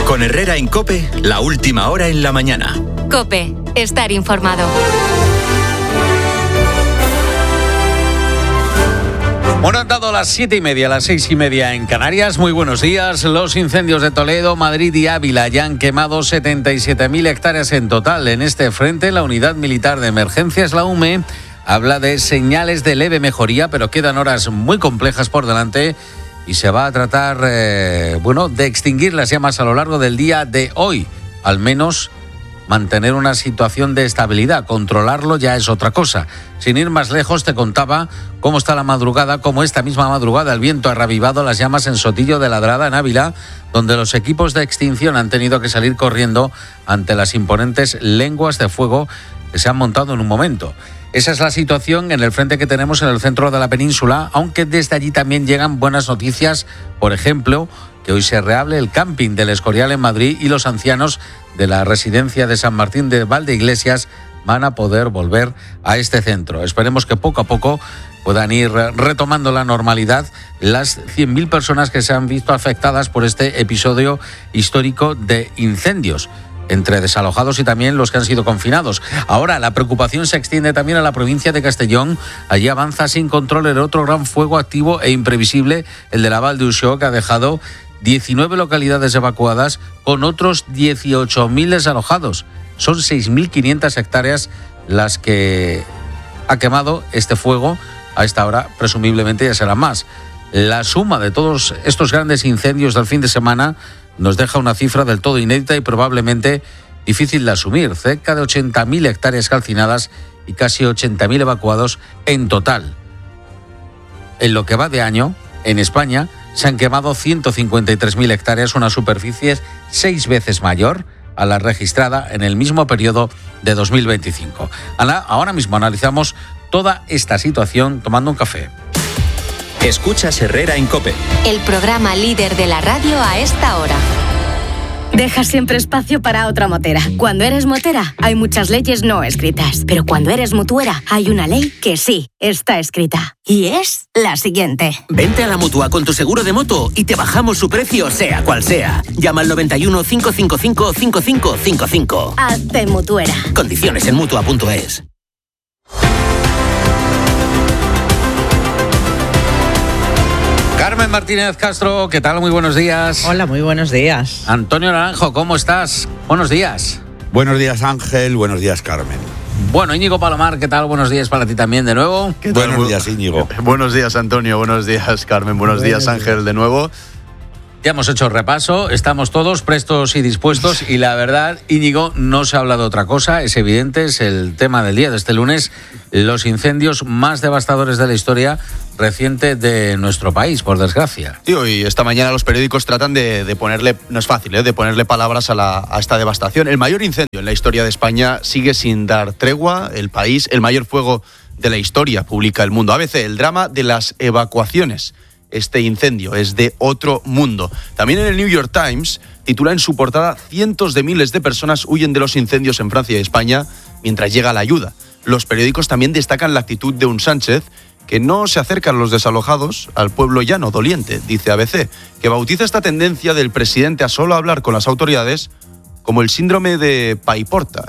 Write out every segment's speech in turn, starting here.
Con Herrera en COPE, la última hora en la mañana. COPE, estar informado. Bueno, han dado las 7:30, las 6:30 en Canarias. Muy buenos días. Los incendios de Toledo, Madrid y Ávila ya han quemado 77.000 hectáreas en total. En este frente, la Unidad Militar de Emergencias, la UME, habla de señales de leve mejoría, pero quedan horas muy complejas por delante y se va a tratar, de extinguir las llamas a lo largo del día de hoy. Al menos mantener una situación de estabilidad. Controlarlo ya es otra cosa. Sin ir más lejos, te contaba cómo está la madrugada, cómo esta misma madrugada el viento ha reavivado las llamas en Sotillo de Ladrada, en Ávila, donde los equipos de extinción han tenido que salir corriendo ante las imponentes lenguas de fuego que se han montado en un momento. Esa es la situación en el frente que tenemos en el centro de la península, aunque desde allí también llegan buenas noticias. Por ejemplo, que hoy se reabre el camping del Escorial en Madrid y los ancianos de la residencia de San Martín de Valdeiglesias van a poder volver a este centro. Esperemos que poco a poco puedan ir retomando la normalidad las 100.000 personas que se han visto afectadas por este episodio histórico de incendios, entre desalojados y también los que han sido confinados. Ahora la preocupación se extiende también a la provincia de Castellón. Allí avanza sin control el otro gran fuego activo e imprevisible, el de la Val d'Uixó, que ha dejado 19 localidades evacuadas con otros 18.000 desalojados. Son 6.500 hectáreas las que ha quemado este fuego. A esta hora presumiblemente ya será más. La suma de todos estos grandes incendios del fin de semana nos deja una cifra del todo inédita y probablemente difícil de asumir. Cerca de 80.000 hectáreas calcinadas y casi 80.000 evacuados en total. En lo que va de año, en España se han quemado 153.000 hectáreas, una superficie 6 veces mayor a la registrada en el mismo periodo de 2025. Ahora mismo analizamos toda esta situación tomando un café. Escuchas Herrera en COPE. El programa líder de la radio a esta hora. Deja siempre espacio para otra motera. Cuando eres motera, hay muchas leyes no escritas. Pero cuando eres mutuera, hay una ley que sí está escrita. Y es la siguiente. Vente a la Mutua con tu seguro de moto y te bajamos su precio, sea cual sea. Llama al 91 555 5555. Hazte mutuera. Condiciones en Mutua.es. Carmen Martínez Castro, ¿qué tal? Muy buenos días. Hola, muy buenos días. Antonio Naranjo, ¿cómo estás? Buenos días. Buenos días, Ángel. Buenos días, Carmen. Bueno, Íñigo Palomar, ¿qué tal? Buenos días para ti también de nuevo. Buenos días, Íñigo. Buenos días, Antonio. Buenos días, Carmen. Buenos días, Ángel, de nuevo. Ya hemos hecho repaso, estamos todos prestos y dispuestos y la verdad, Íñigo, no se habla de otra cosa, es evidente, es el tema del día de este lunes, los incendios más devastadores de la historia reciente de nuestro país, por desgracia. Tío, y esta mañana los periódicos tratan de ponerle, no es fácil, de ponerle palabras a esta devastación. El mayor incendio en la historia de España sigue sin dar tregua, el país, el mayor fuego de la historia, publica El Mundo. ABC, el drama de las evacuaciones. Este incendio es de otro mundo. También en el New York Times titula en su portada: cientos de miles de personas huyen de los incendios en Francia y España mientras llega la ayuda. Los periódicos también destacan la actitud de un Sánchez que no se acerca a los desalojados, al pueblo llano, doliente, dice ABC, que bautiza esta tendencia del presidente a solo hablar con las autoridades como el síndrome de Paiporta.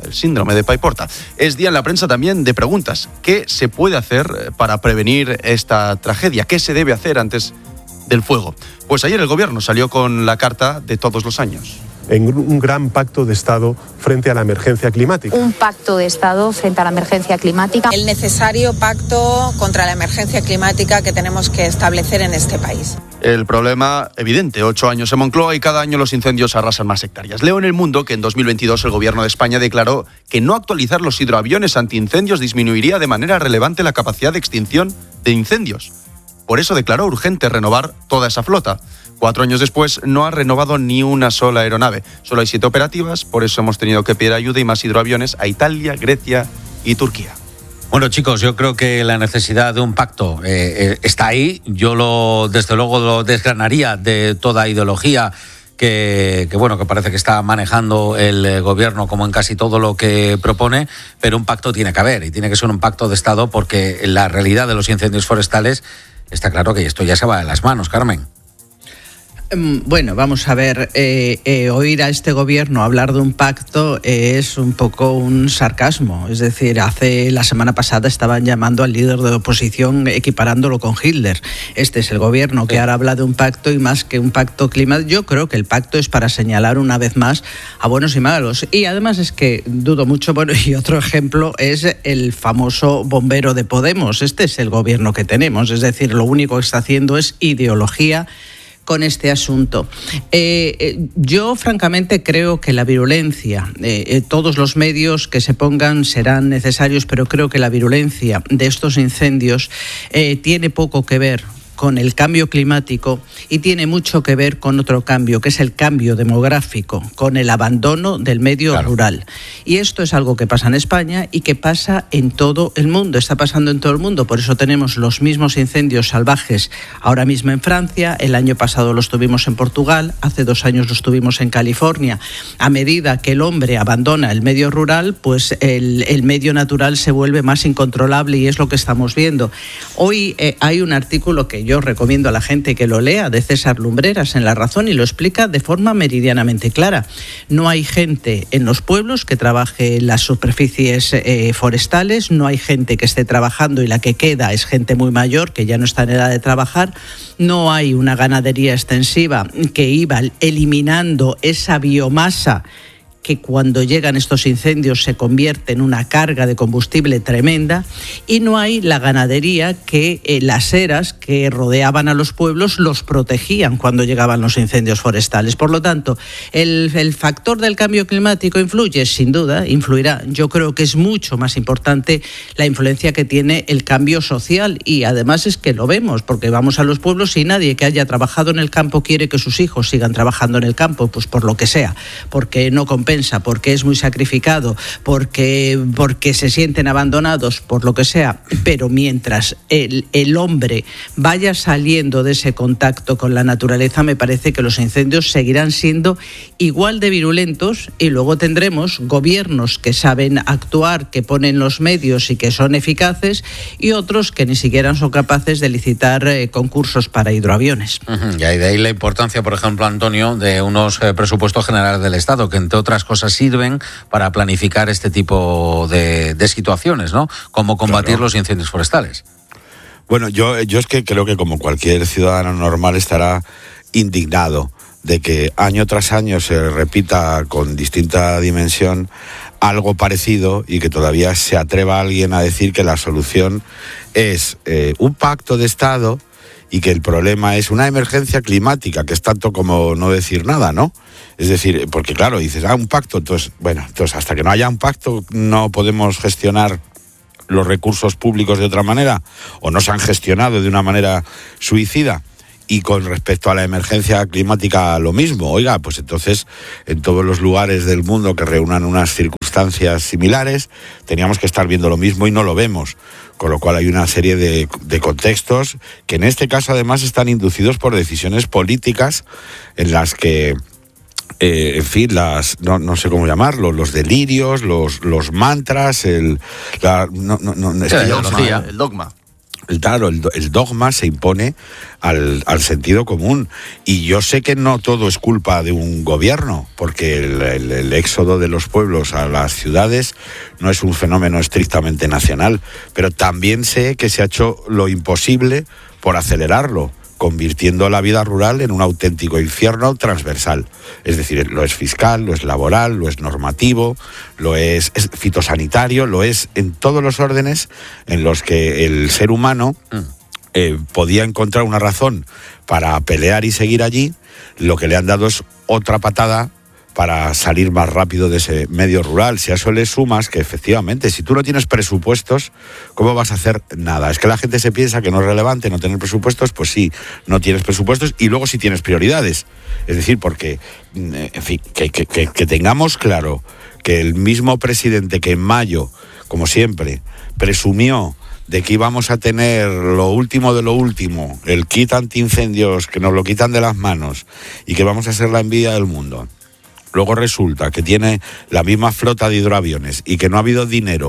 Es día en la prensa también de preguntas. ¿Qué se puede hacer para prevenir esta tragedia? ¿Qué se debe hacer antes del fuego? Pues ayer el gobierno salió con la carta de todos los años. En un gran pacto de Estado frente a la emergencia climática. Un pacto de Estado frente a la emergencia climática. El necesario pacto contra la emergencia climática que tenemos que establecer en este país. El problema evidente, 8 años en Moncloa y cada año los incendios arrasan más hectáreas. Leo en El Mundo que en 2022 el gobierno de España declaró que no actualizar los hidroaviones antiincendios disminuiría de manera relevante la capacidad de extinción de incendios. Por eso declaró urgente renovar toda esa flota. 4 años después no ha renovado ni una sola aeronave. Solo hay 7 operativas, por eso hemos tenido que pedir ayuda y más hidroaviones a Italia, Grecia y Turquía. Bueno, chicos, yo creo que la necesidad de un pacto está ahí. Yo desde luego lo desgranaría de toda ideología que parece que está manejando el gobierno como en casi todo lo que propone, pero un pacto tiene que haber y tiene que ser un pacto de Estado porque la realidad de los incendios forestales está claro que esto ya se va de las manos, Carmen. Bueno, vamos a ver, oír a este gobierno hablar de un pacto es un poco un sarcasmo. Es decir, la semana pasada estaban llamando al líder de oposición equiparándolo con Hitler. Este es el gobierno que ahora habla de un pacto, y más que un pacto climático, yo creo que el pacto es para señalar una vez más a buenos y malos. Y además es que dudo mucho, bueno, y otro ejemplo es el famoso bombero de Podemos. Este es el gobierno que tenemos, es decir, lo único que está haciendo es ideología con este asunto. Yo francamente creo que la virulencia, todos los medios que se pongan serán necesarios, pero creo que la virulencia de estos incendios tiene poco que ver con el cambio climático y tiene mucho que ver con otro cambio, que es el cambio demográfico, con el abandono del medio rural. Y esto es algo que pasa en España y que pasa en todo el mundo, está pasando en todo el mundo. Por eso tenemos los mismos incendios salvajes ahora mismo en Francia, el año pasado los tuvimos en Portugal, hace 2 años los tuvimos en California. A medida que el hombre abandona el medio rural, pues el medio natural se vuelve más incontrolable, y es lo que estamos viendo. Hoy hay un artículo que yo recomiendo a la gente que lo lea, de César Lumbreras en La Razón, y lo explica de forma meridianamente clara. No hay gente en los pueblos que trabaje en las superficies forestales, no hay gente que esté trabajando, y la que queda es gente muy mayor que ya no está en edad de trabajar. No hay una ganadería extensiva que iba eliminando esa biomasa que cuando llegan estos incendios se convierte en una carga de combustible tremenda, y no hay la ganadería que las eras que rodeaban a los pueblos los protegían cuando llegaban los incendios forestales. Por lo tanto, el factor del cambio climático influye, sin duda, influirá. Yo creo que es mucho más importante la influencia que tiene el cambio social, y además es que lo vemos, porque vamos a los pueblos y nadie que haya trabajado en el campo quiere que sus hijos sigan trabajando en el campo, pues por lo que sea, porque no compensa, porque es muy sacrificado, porque se sienten abandonados, por lo que sea. Pero mientras el hombre vaya saliendo de ese contacto con la naturaleza, me parece que los incendios seguirán siendo igual de virulentos, y luego tendremos gobiernos que saben actuar, que ponen los medios y que son eficaces, y otros que ni siquiera son capaces de licitar concursos para hidroaviones. Y de ahí la importancia, por ejemplo, Antonio, de unos presupuestos generales del Estado, que entre otras cosas sirven para planificar este tipo de situaciones, ¿no? Cómo combatir los incendios forestales. Bueno, yo es que creo que como cualquier ciudadano normal estará indignado de que año tras año se repita con distinta dimensión algo parecido, y que todavía se atreva alguien a decir que la solución es un pacto de Estado, y que el problema es una emergencia climática, que es tanto como no decir nada, ¿no? Es decir, porque claro, dices, un pacto, entonces hasta que no haya un pacto no podemos gestionar los recursos públicos de otra manera, o no se han gestionado de una manera suicida. Y con respecto a la emergencia climática, lo mismo. Oiga, pues entonces, en todos los lugares del mundo que reúnan unas circunstancias similares, teníamos que estar viendo lo mismo y no lo vemos. Con lo cual hay una serie de contextos que en este caso además están inducidos por decisiones políticas en las que, en fin, no sé cómo llamarlo, los delirios, los mantras, el dogma. Claro, el dogma se impone al sentido común. Y yo sé que no todo es culpa de un gobierno, porque el éxodo de los pueblos a las ciudades no es un fenómeno estrictamente nacional, pero también sé que se ha hecho lo imposible por acelerarlo, convirtiendo la vida rural en un auténtico infierno transversal. Es decir, lo es fiscal, lo es laboral, lo es normativo, lo es fitosanitario, lo es en todos los órdenes en los que el ser humano podía encontrar una razón para pelear y seguir allí. Lo que le han dado es otra patada para salir más rápido de ese medio rural. Si a eso le sumas que efectivamente, si tú no tienes presupuestos, ¿cómo vas a hacer nada? Es que la gente se piensa que no es relevante no tener presupuestos. Pues sí, no tienes presupuestos, y luego sí tienes prioridades. Es decir, porque, en fin, que tengamos claro que el mismo presidente que en mayo, como siempre, presumió de que íbamos a tener lo último de lo último, el kit antiincendios, que nos lo quitan de las manos, y que vamos a ser la envidia del mundo. Luego resulta que tiene la misma flota de hidroaviones y que no ha habido dinero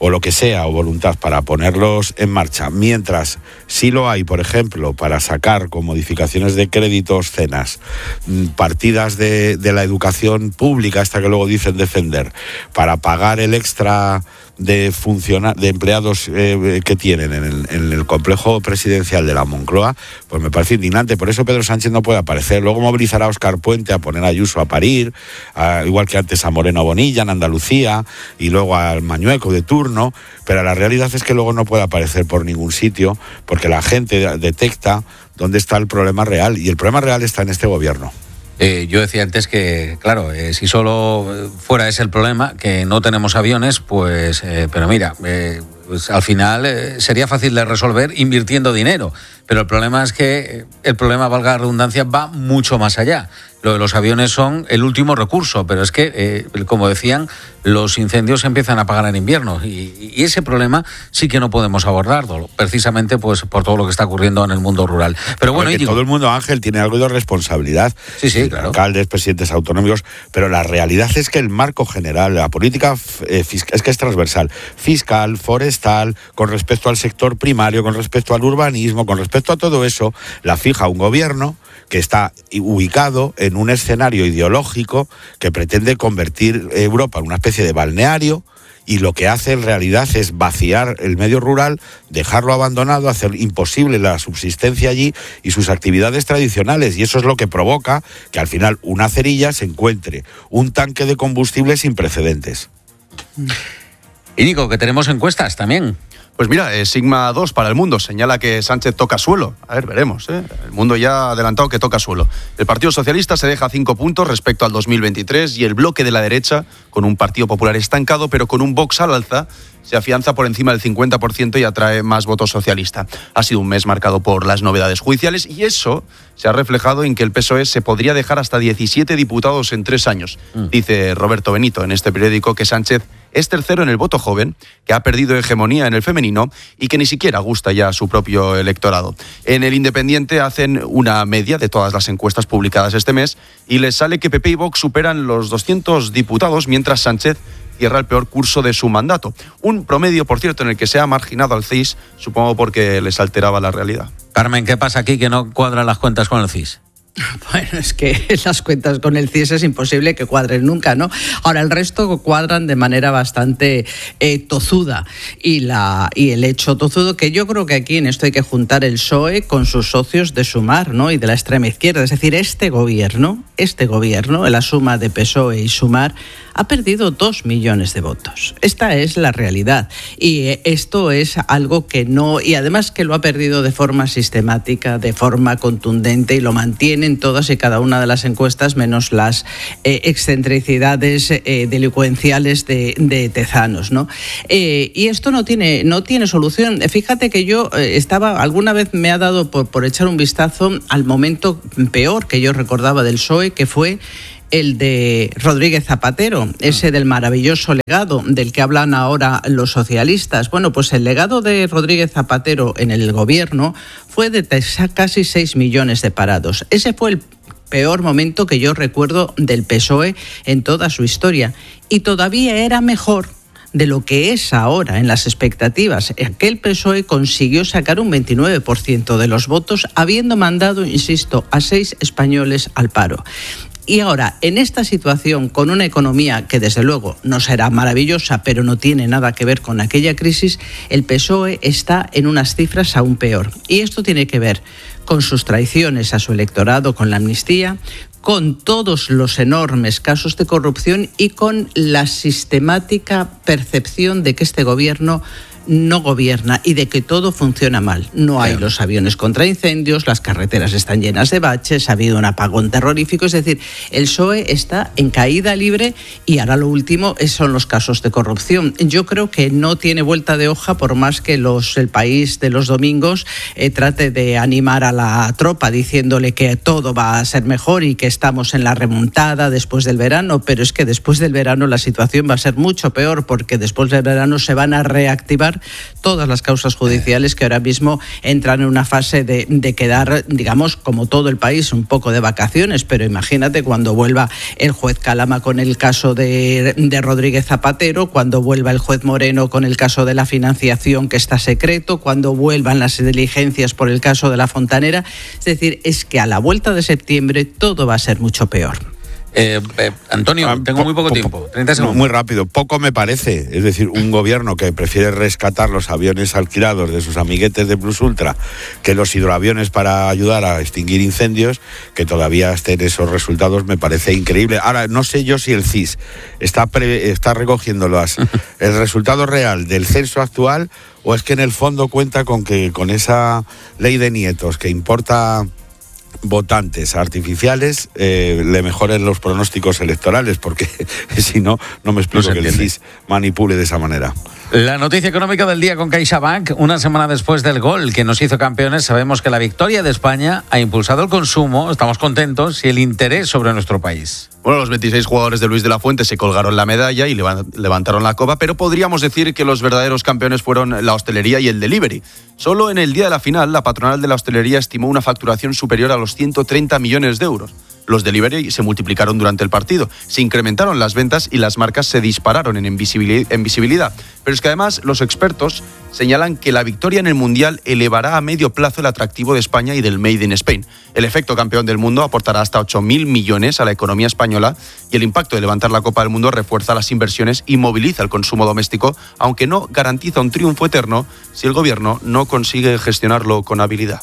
o lo que sea, o voluntad para ponerlos en marcha, mientras sí lo hay, por ejemplo, para sacar con modificaciones de créditos, cenas, partidas de la educación pública, esta que luego dicen defender, para pagar el extra de empleados que tienen en el complejo presidencial de la Moncloa, pues me parece indignante. Por eso Pedro Sánchez no puede aparecer. Luego movilizará a Óscar Puente a poner a Ayuso a parir, igual que antes a Moreno Bonilla en Andalucía, y luego al Mañueco de turno, pero la realidad es que luego no puede aparecer por ningún sitio, porque la gente detecta dónde está el problema real, y el problema real está en este gobierno. Yo decía antes que, claro, si solo fuera ese el problema, que no tenemos aviones, pues, pero mira, pues al final sería fácil de resolver invirtiendo dinero, pero el problema es que el problema, valga la redundancia, va mucho más allá. Lo de los aviones son el último recurso, pero es que, como decían, los incendios se empiezan a apagar en invierno y ese problema sí que no podemos abordarlo, precisamente pues por todo lo que está ocurriendo en el mundo rural. Pero bueno, todo el mundo, Ángel, tiene algo de responsabilidad. Sí, claro. Alcaldes, presidentes autonómicos, pero la realidad es que el marco general, la política fiscal, es que es transversal, fiscal, forestal, con respecto al sector primario, con respecto al urbanismo, con respecto a todo eso, la fija un gobierno que está ubicado en un escenario ideológico que pretende convertir Europa en una especie de balneario, y lo que hace en realidad es vaciar el medio rural, dejarlo abandonado, hacer imposible la subsistencia allí y sus actividades tradicionales, y eso es lo que provoca que al final una cerilla se encuentre un tanque de combustible sin precedentes. Íñigo, que tenemos encuestas también. Pues mira, Sigma 2 para El Mundo señala que Sánchez toca suelo. A ver, veremos. El Mundo ya ha adelantado que toca suelo. El Partido Socialista se deja 5 puntos respecto al 2023 y el bloque de la derecha, con un Partido Popular estancado, pero con un Vox al alza, se afianza por encima del 50% y atrae más votos socialista. Ha sido un mes marcado por las novedades judiciales y eso se ha reflejado en que el PSOE se podría dejar hasta 17 diputados en 3 años. Dice Roberto Benito en este periódico que Sánchez es tercero en el voto joven, que ha perdido hegemonía en el femenino y que ni siquiera gusta ya a su propio electorado. En El Independiente hacen una media de todas las encuestas publicadas este mes y les sale que PP y Vox superan los 200 diputados, mientras Sánchez cierra el peor curso de su mandato. Un promedio, por cierto, en el que se ha marginado al CIS, supongo porque les alteraba la realidad. Carmen, ¿qué pasa aquí que no cuadran las cuentas con el CIS? Bueno, es que las cuentas con el CIS es imposible que cuadren nunca, ¿no? Ahora, el resto cuadran de manera bastante tozuda. Y el hecho tozudo, que yo creo que aquí en esto hay que juntar el PSOE con sus socios de Sumar, ¿no? Y de la extrema izquierda. Es decir, este gobierno, en la suma de PSOE y Sumar, ha perdido 2 millones de votos. Esta es la realidad. Y esto es algo que no... Y además que lo ha perdido de forma sistemática, de forma contundente, y lo mantiene en todas y cada una de las encuestas, menos las excentricidades delincuenciales de Tezanos, ¿no? Y esto no tiene solución. Fíjate que yo alguna vez me ha dado por echar un vistazo al momento peor que yo recordaba del PSOE, que fue el de Rodríguez Zapatero, ese del maravilloso legado del que hablan ahora los socialistas. Bueno, pues el legado de Rodríguez Zapatero en el gobierno fue de casi 6 millones de parados. Ese fue el peor momento que yo recuerdo del PSOE en toda su historia. Y todavía era mejor de lo que es ahora en las expectativas. Aquel PSOE consiguió sacar un 29% de los votos, habiendo mandado, insisto, a 6 españoles al paro. Y ahora, en esta situación, con una economía que desde luego no será maravillosa, pero no tiene nada que ver con aquella crisis, el PSOE está en unas cifras aún peor. Y esto tiene que ver con sus traiciones a su electorado, con la amnistía, con todos los enormes casos de corrupción y con la sistemática percepción de que este gobierno no gobierna y de que todo funciona mal. No hay los aviones contra incendios, las carreteras están llenas de baches, ha habido un apagón terrorífico. Es decir, el PSOE está en caída libre y ahora lo último son los casos de corrupción. Yo creo que no tiene vuelta de hoja, por más que el País de los domingos trate de animar a la tropa diciéndole que todo va a ser mejor y que estamos en la remontada después del verano, pero es que después del verano la situación va a ser mucho peor, porque después del verano se van a reactivar archivar todas las causas judiciales que ahora mismo entran en una fase de quedar, digamos, como todo el país, un poco de vacaciones, pero imagínate cuando vuelva el juez Calama con el caso de Rodríguez Zapatero, cuando vuelva el juez Moreno con el caso de la financiación que está secreto, cuando vuelvan las diligencias por el caso de la Fontanera. Es decir, es que a la vuelta de septiembre todo va a ser mucho peor. Antonio, tengo muy poco tiempo, 30 segundos. Muy rápido, poco me parece. Es decir, un gobierno que prefiere rescatar los aviones alquilados de sus amiguetes de Plus Ultra que los hidroaviones para ayudar a extinguir incendios, que todavía estén esos resultados, me parece increíble. Ahora, no sé yo si el CIS está recogiendo el resultado real del censo actual, o es que en el fondo cuenta con que con esa ley de nietos que importa votantes artificiales le mejoren los pronósticos electorales, porque si no, no me explico que el CIS manipule de esa manera. La noticia económica del día con CaixaBank. Una semana después del gol que nos hizo campeones, sabemos que la victoria de España ha impulsado el consumo, estamos contentos, y el interés sobre nuestro país. Bueno, los 26 jugadores de Luis de la Fuente se colgaron la medalla y levantaron la copa, pero podríamos decir que los verdaderos campeones fueron la hostelería y el delivery. Solo en el día de la final, la patronal de la hostelería estimó una facturación superior a los 130 millones de euros. Los delivery se multiplicaron durante el partido, se incrementaron las ventas y las marcas se dispararon en visibilidad. Pero es que además los expertos señalan que la victoria en el Mundial elevará a medio plazo el atractivo de España y del Made in Spain. El efecto campeón del mundo aportará hasta 8.000 millones a la economía española y el impacto de levantar la Copa del Mundo refuerza las inversiones y moviliza el consumo doméstico, aunque no garantiza un triunfo eterno si el gobierno no consigue gestionarlo con habilidad.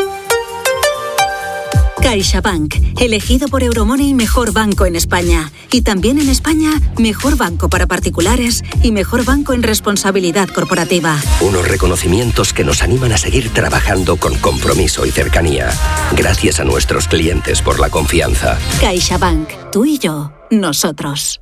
CaixaBank, elegido por Euromoney mejor banco en España. Y también en España, mejor banco para particulares y mejor banco en responsabilidad corporativa. Unos reconocimientos que nos animan a seguir trabajando con compromiso y cercanía. Gracias a nuestros clientes por la confianza. CaixaBank, tú y yo, nosotros.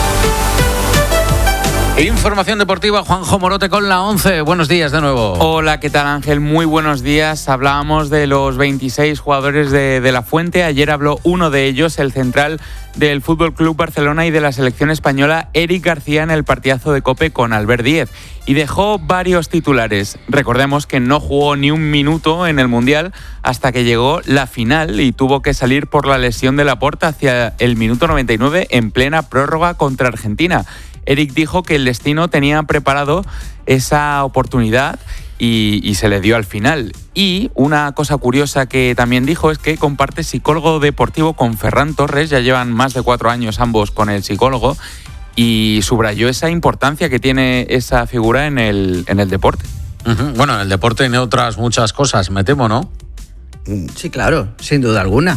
Información deportiva, Juanjo Morote con la 11. Buenos días de nuevo. Hola, ¿qué tal, Ángel? Muy buenos días. Hablábamos de los 26 jugadores de la Fuente. Ayer habló uno de ellos, el central del Fútbol Club Barcelona y de la selección española, Eric García, en el partidazo de COPE con Albert Díez. Y dejó varios titulares. Recordemos que no jugó ni un minuto en el Mundial hasta que llegó la final y tuvo que salir por la lesión de Laporta hacia el minuto 99 en plena prórroga contra Argentina. Eric dijo que el destino tenía preparado esa oportunidad y se le dio al final. Y una cosa curiosa que también dijo es que comparte psicólogo deportivo con Ferran Torres, ya llevan más de 4 años ambos con el psicólogo, y subrayó esa importancia que tiene esa figura en el deporte. Bueno, en el deporte y en otras muchas cosas, me temo, ¿no? Sí, claro, sin duda alguna.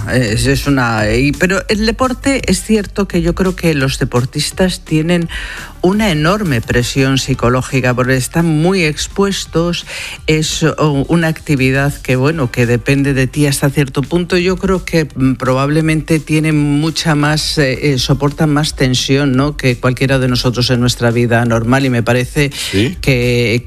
Pero el deporte, es cierto que yo creo que los deportistas tienen una enorme presión psicológica porque están muy expuestos. Es una actividad que, bueno, que depende de ti hasta cierto punto. Yo creo que probablemente tienen mucha más, soportan más tensión, ¿no?, que cualquiera de nosotros en nuestra vida normal, y me parece que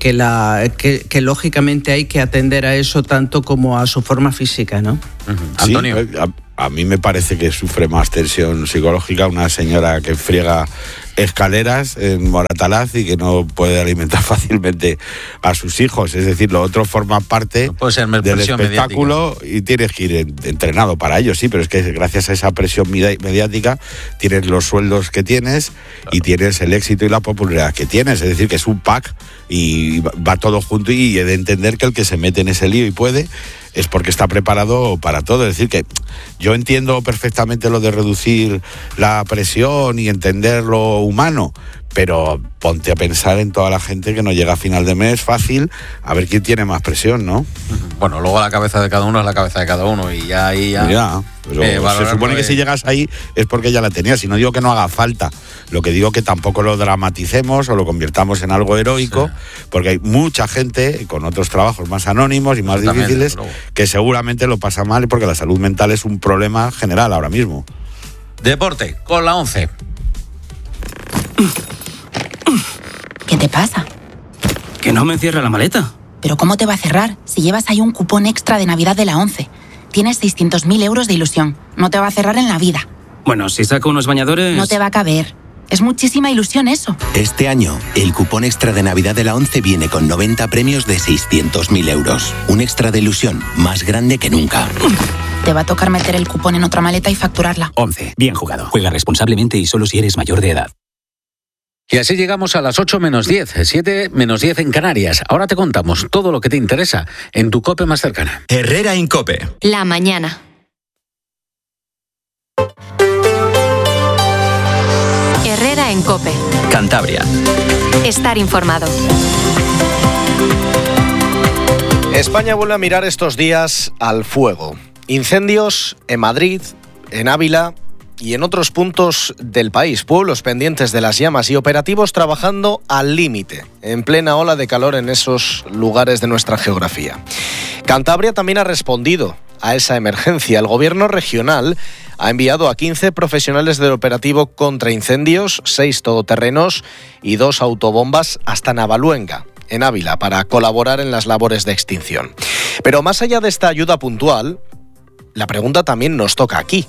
lógicamente hay que atender a eso tanto como a su forma física, ¿no? Antonio. Sí, a mí me parece que sufre más tensión psicológica una señora que friega escaleras en Moratalaz y que no puede alimentar fácilmente a sus hijos. Es decir, lo otro forma parte del espectáculo mediática. Y tienes que ir entrenado para ello, sí, pero es que gracias a esa presión mediática tienes los sueldos que tienes, claro, y tienes el éxito y la popularidad que tienes. Es decir, que es un pack y va todo junto, y he de entender que el que se mete en ese lío y puede es porque está preparado para todo. Es decir, que yo entiendo perfectamente lo de reducir la presión y entender lo humano, pero ponte a pensar en toda la gente que no llega a final de mes fácil, a ver quién tiene más presión, ¿no? Bueno, luego la cabeza de cada uno es la cabeza de cada uno, y ya ahí pero se supone que si llegas ahí es porque ya la tenías. Y no digo que no haga falta, lo que digo que tampoco lo dramaticemos o lo convirtamos en algo heroico, porque hay mucha gente con otros trabajos más anónimos y más difíciles que seguramente lo pasa mal, porque la salud mental es un problema general ahora mismo. Deporte con la 11. ¿Qué te pasa? Que no me cierra la maleta. ¿Pero cómo te va a cerrar si llevas ahí un cupón extra de Navidad de la 11? Tienes 600.000 euros de ilusión. No te va a cerrar en la vida. Bueno, si saco unos bañadores... No te va a caber. Es muchísima ilusión eso. Este año, el cupón extra de Navidad de la ONCE viene con 90 premios de 600.000 euros. Un extra de ilusión más grande que nunca. Te va a tocar meter el cupón en otra maleta y facturarla. 11. Bien jugado. Juega responsablemente y solo si eres mayor de edad. Y así llegamos a las 8 menos 10, 7 menos 10 en Canarias. Ahora te contamos todo lo que te interesa en tu COPE más cercana. Herrera Incope. La mañana. Herrera en COPE. Cantabria. Estar informado. España vuelve a mirar estos días al fuego. Incendios en Madrid, en Ávila y en otros puntos del país. Pueblos pendientes de las llamas y operativos trabajando al límite, en plena ola de calor en esos lugares de nuestra geografía. Cantabria también ha respondido a esa emergencia. El gobierno regional ha enviado a 15 profesionales del operativo contra incendios, 6 todoterrenos y 2 autobombas hasta Navaluenga, en Ávila, para colaborar en las labores de extinción. Pero más allá de esta ayuda puntual, la pregunta también nos toca aquí.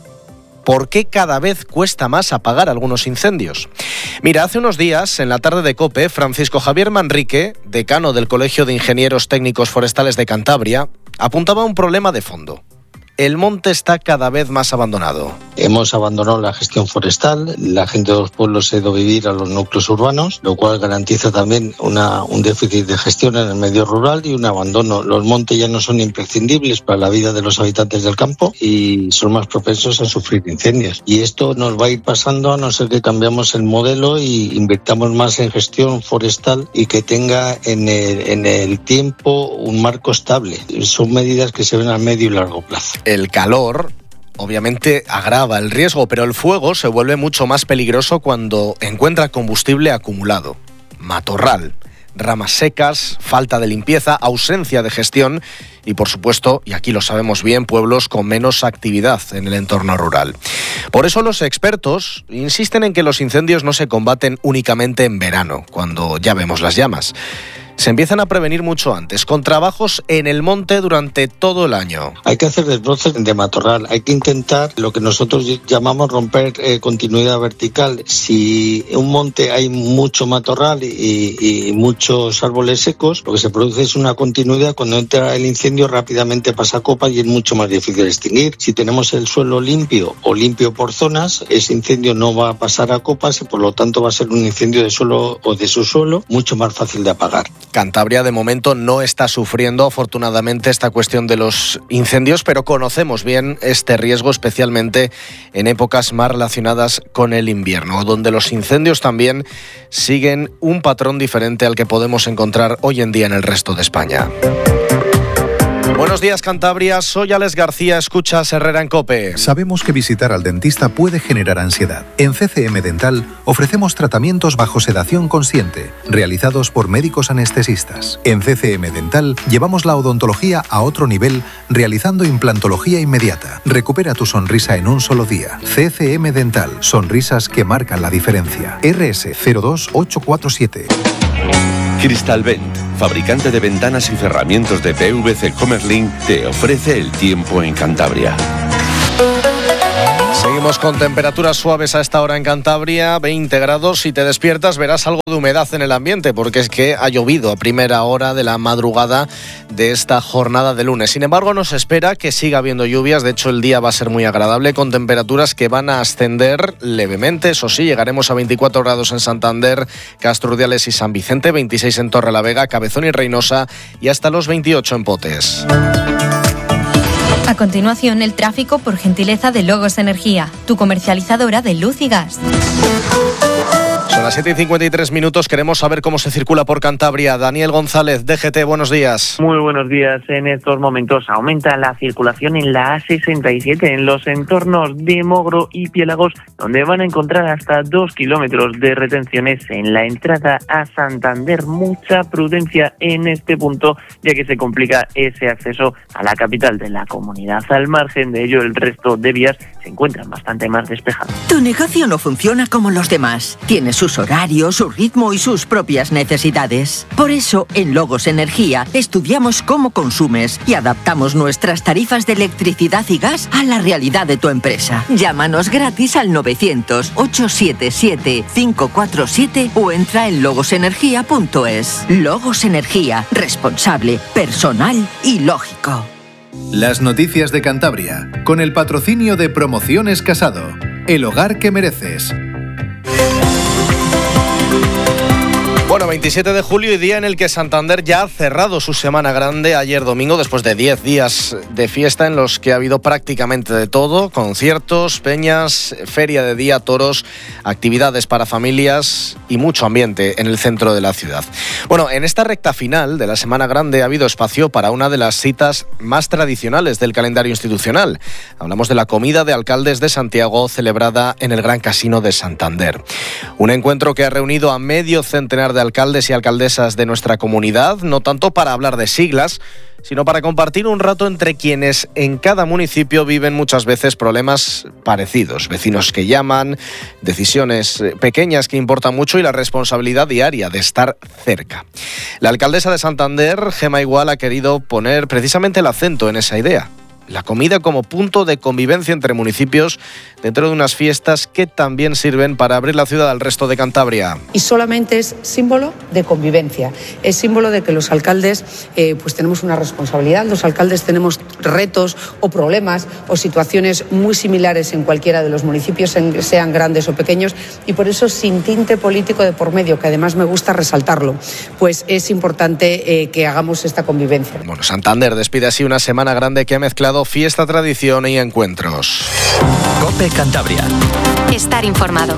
¿Por qué cada vez cuesta más apagar algunos incendios? Mira, hace unos días, en la tarde de COPE, Francisco Javier Manrique, decano del Colegio de Ingenieros Técnicos Forestales de Cantabria, apuntaba a un problema de fondo. El monte está cada vez más abandonado. Hemos abandonado la gestión forestal, la gente de los pueblos ha ido a vivir a los núcleos urbanos, lo cual garantiza también un déficit de gestión en el medio rural y un abandono. Los montes ya no son imprescindibles para la vida de los habitantes del campo y son más propensos a sufrir incendios. Y esto nos va a ir pasando a no ser que cambiamos el modelo y invirtamos más en gestión forestal y que tenga en el tiempo un marco estable. Son medidas que se ven a medio y largo plazo. El calor obviamente agrava el riesgo, pero el fuego se vuelve mucho más peligroso cuando encuentra combustible acumulado. Matorral, ramas secas, falta de limpieza, ausencia de gestión y, por supuesto, y aquí lo sabemos bien, pueblos con menos actividad en el entorno rural. Por eso los expertos insisten en que los incendios no se combaten únicamente en verano, cuando ya vemos las llamas. Se empiezan a prevenir mucho antes, con trabajos en el monte durante todo el año. Hay que hacer desbroces de matorral, hay que intentar lo que nosotros llamamos romper continuidad vertical. Si en un monte hay mucho matorral y muchos árboles secos, lo que se produce es una continuidad. Cuando entra el incendio rápidamente pasa a copa y es mucho más difícil de extinguir. Si tenemos el suelo limpio o limpio por zonas, ese incendio no va a pasar a copas y por lo tanto va a ser un incendio de suelo o de subsuelo mucho más fácil de apagar. Cantabria de momento no está sufriendo afortunadamente esta cuestión de los incendios, pero conocemos bien este riesgo, especialmente en épocas más relacionadas con el invierno, donde los incendios también siguen un patrón diferente al que podemos encontrar hoy en día en el resto de España. Buenos días, Cantabria. Soy Alex García. Escuchas Herrera en COPE. Sabemos que visitar al dentista puede generar ansiedad. En CCM Dental ofrecemos tratamientos bajo sedación consciente, realizados por médicos anestesistas. En CCM Dental llevamos la odontología a otro nivel, realizando implantología inmediata. Recupera tu sonrisa en un solo día. CCM Dental. Sonrisas que marcan la diferencia. RS 02847. Crystalvent, fabricante de ventanas y cerramientos de PVC Comerlin, te ofrece el tiempo en Cantabria. Seguimos con temperaturas suaves a esta hora en Cantabria, 20 grados. Si te despiertas verás algo de humedad en el ambiente, porque es que ha llovido a primera hora de la madrugada de esta jornada de lunes. Sin embargo, nos espera que siga habiendo lluvias. De hecho, el día va a ser muy agradable, con temperaturas que van a ascender levemente. Eso sí, llegaremos a 24 grados en Santander, Castro Urdiales y San Vicente, 26 en Torrelavega, Cabezón y Reynosa y hasta los 28 en Potes. A continuación, el tráfico por gentileza de Logos Energía, tu comercializadora de luz y gas. Son las 7:53. Queremos saber cómo se circula por Cantabria. Daniel González, DGT, buenos días. Muy buenos días. En estos momentos aumenta la circulación en la A67, en los entornos de Mogro y Piélagos, donde van a encontrar hasta 2 kilómetros de retenciones en la entrada a Santander. Mucha prudencia en este punto, ya que se complica ese acceso a la capital de la comunidad. Al margen de ello, el resto de vías se encuentran bastante más despejados. Tu negocio no funciona como los demás. Tiene sus horarios, su ritmo y sus propias necesidades. Por eso, en Logos Energía, estudiamos cómo consumes y adaptamos nuestras tarifas de electricidad y gas a la realidad de tu empresa. Llámanos gratis al 900-877-547 o entra en logosenergia.es. Logos Energía, responsable, personal y lógico. Las noticias de Cantabria, con el patrocinio de Promociones Casado, el hogar que mereces. Bueno, 27 de julio y día en el que Santander ya ha cerrado su semana grande ayer domingo, después de 10 días de fiesta en los que ha habido prácticamente de todo: conciertos, peñas, feria de día, toros, actividades para familias y mucho ambiente en el centro de la ciudad. Bueno, en esta recta final de la semana grande ha habido espacio para una de las citas más tradicionales del calendario institucional. Hablamos de la comida de alcaldes de Santiago, celebrada en el Gran Casino de Santander. Un encuentro que ha reunido a medio centenar de alcaldes y alcaldesas de nuestra comunidad, no tanto para hablar de siglas, sino para compartir un rato entre quienes en cada municipio viven muchas veces problemas parecidos. Vecinos que llaman, decisiones pequeñas que importan mucho y la responsabilidad diaria de estar cerca. La alcaldesa de Santander, Gemma Igual, ha querido poner precisamente el acento en esa idea: la comida como punto de convivencia entre municipios dentro de unas fiestas que también sirven para abrir la ciudad al resto de Cantabria. Y solamente es símbolo de convivencia, es símbolo de que los alcaldes pues tenemos una responsabilidad, los alcaldes tenemos retos o problemas o situaciones muy similares en cualquiera de los municipios, sean grandes o pequeños, y por eso, sin tinte político de por medio, que además me gusta resaltarlo, pues es importante que hagamos esta convivencia. Bueno, Santander despide así una semana grande que ha mezclado fiesta, tradición y encuentros. COPE Cantabria. Estar informado.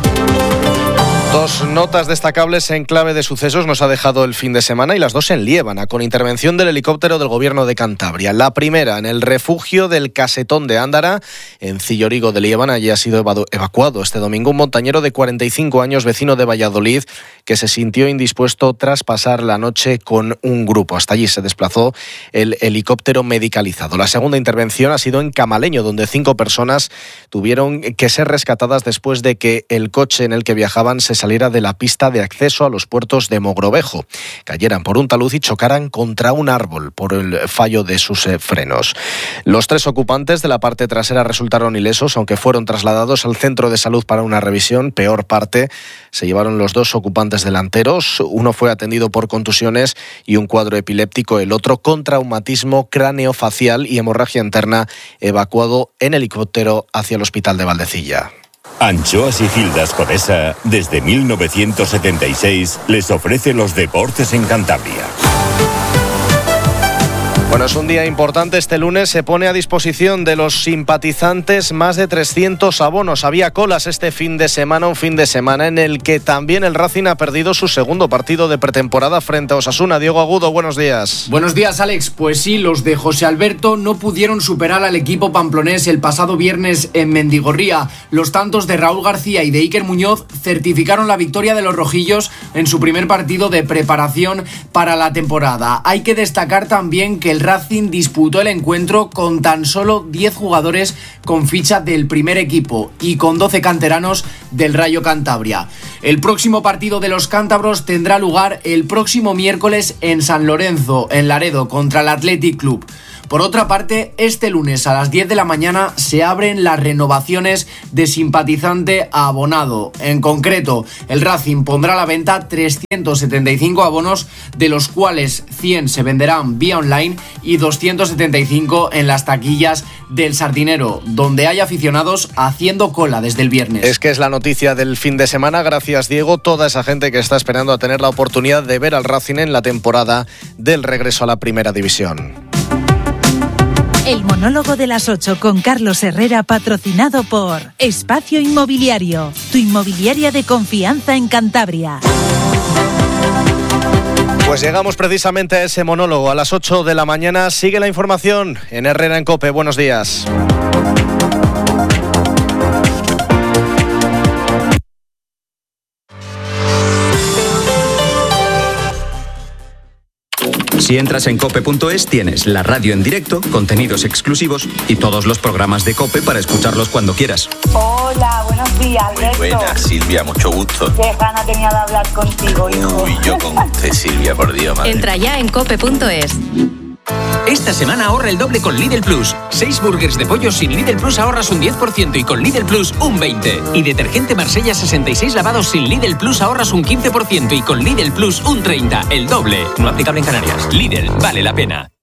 Dos notas destacables en clave de sucesos nos ha dejado el fin de semana, y las dos en Liébana, con intervención del helicóptero del Gobierno de Cantabria. La primera en el refugio del Casetón de Ándara, en Cillorigo de Liébana. Allí ha sido evacuado este domingo un montañero de 45 años, vecino de Valladolid, que se sintió indispuesto tras pasar la noche con un grupo. Hasta allí se desplazó el helicóptero medicalizado. La segunda intervención ha sido en Camaleño, donde 5 personas tuvieron que ser rescatadas después de que el coche en el que viajaban se saliera de la pista de acceso a los puertos de Mogrovejo, cayeran por un talud y chocaran contra un árbol por el fallo de sus frenos. Los 3 ocupantes de la parte trasera resultaron ilesos, aunque fueron trasladados al centro de salud para una revisión. Peor parte se llevaron los 2 ocupantes delanteros. Uno fue atendido por contusiones y un cuadro epiléptico, el otro con traumatismo craneofacial y hemorragia interna, evacuado en helicóptero hacia el hospital de Valdecilla. Anchoas y Gildas Conesa, desde 1976, les ofrece los deportes en Cantabria. Bueno, es un día importante. Este lunes se pone a disposición de los simpatizantes más de 300 abonos. Había colas este fin de semana, un fin de semana en el que también el Racing ha perdido su segundo partido de pretemporada frente a Osasuna. Diego Agudo, buenos días. Buenos días, Alex. Pues sí, los de José Alberto no pudieron superar al equipo pamplonés el pasado viernes en Mendigorría. Los tantos de Raúl García y de Iker Muñoz certificaron la victoria de los rojillos en su primer partido de preparación para la temporada. Hay que destacar también que el Racing disputó el encuentro con tan solo 10 jugadores con ficha del primer equipo y con 12 canteranos del Rayo Cantabria. El próximo partido de los cántabros tendrá lugar el próximo miércoles en San Lorenzo, en Laredo, contra el Athletic Club. Por otra parte, este lunes a las 10 de la mañana se abren las renovaciones de simpatizante a abonado. En concreto, el Racing pondrá a la venta 375 abonos, de los cuales 100 se venderán vía online y 275 en las taquillas del Sardinero, donde hay aficionados haciendo cola desde el viernes. Es que es la noticia del fin de semana. Gracias, Diego. Toda esa gente que está esperando a tener la oportunidad de ver al Racing en la temporada del regreso a la Primera División. El monólogo de las 8 con Carlos Herrera, patrocinado por Espacio Inmobiliario, tu inmobiliaria de confianza en Cantabria. Pues llegamos precisamente a ese monólogo. A las 8 de la mañana sigue la información en Herrera en COPE. Buenos días. Si entras en cope.es tienes la radio en directo, contenidos exclusivos y todos los programas de COPE para escucharlos cuando quieras. Hola, buenos días, Alberto. Muy buenas, Silvia, mucho gusto. Qué gana tenía de hablar contigo, hijo. Uy, yo con usted, Silvia, por Dios, madre. Entra ya en cope.es. Esta semana ahorra el doble con Lidl Plus. 6 burgers de pollo sin Lidl Plus ahorras un 10% y con Lidl Plus un 20%. Y detergente Marsella 66 lavados sin Lidl Plus ahorras un 15% y con Lidl Plus un 30%. El doble. No aplicable en Canarias. Lidl, vale la pena.